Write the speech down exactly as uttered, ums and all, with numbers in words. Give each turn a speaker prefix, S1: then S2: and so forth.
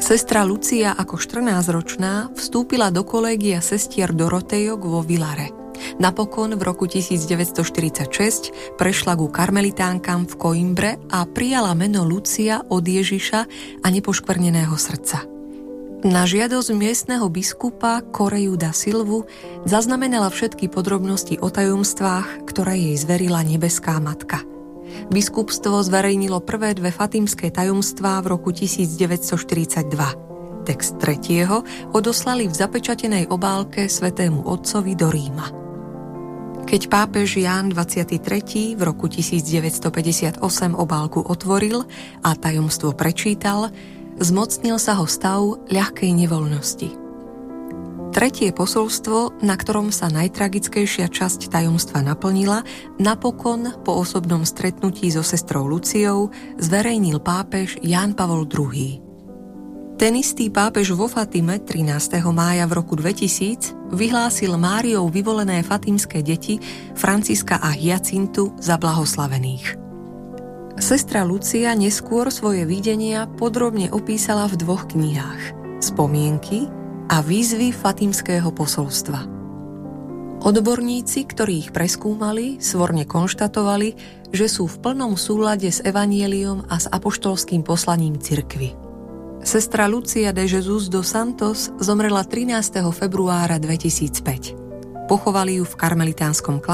S1: Sestra Lucia ako štrnásťročná vstúpila do kolégia sestier Dorotejok vo Villare. Napokon v roku tisícdeväťstoštyridsaťšesť prešla ku karmelitánkam v Coimbre a prijala meno Lucia od Ježiša a nepoškvrneného srdca. Na žiadosť miestneho biskupa Coreju da Silvu zaznamenala všetky podrobnosti o tajomstvách, ktoré jej zverila nebeská matka. Biskupstvo zverejnilo prvé dve fatimské tajomstvá v roku tisícdeväťstoštyridsaťdva. Text tretieho odoslali v zapečatenej obálke svätému otcovi do Ríma. Keď pápež Ján dvadsiaty tretí v roku tisícdeväťstopäťdesiatosem obálku otvoril a tajomstvo prečítal, zmocnil sa ho stav ľahkej nevoľnosti. Tretie posolstvo, na ktorom sa najtragickejšia časť tajomstva naplnila, napokon po osobnom stretnutí so sestrou Luciou zverejnil pápež Ján Pavol druhý. Ten istý pápež vo Fatime trinásteho mája v roku dvetisíc vyhlásil Máriou vyvolené fatimské deti Franciska a Hyacintu za blahoslavených. Sestra Lucia neskôr svoje videnia podrobne opísala v dvoch knihách: Spomienky a výzvy fatimského posolstva. Odborníci, ktorí ich preskúmali, svorne konštatovali, že sú v plnom súlade s evanjeliom a s apoštolským poslaním cirkvi. Sestra Lucia de Jesus dos Santos zomrela trinásteho februára dvetisícpäť. Pochovali ju v karmelitánskom kláštore